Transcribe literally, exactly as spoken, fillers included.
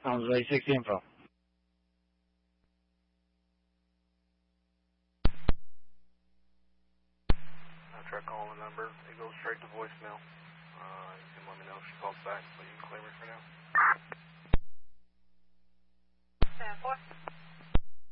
Sounds like six info. I tried calling the number. It goes straight to voicemail. Uh, you can let me know if she calls back, but you can claim her.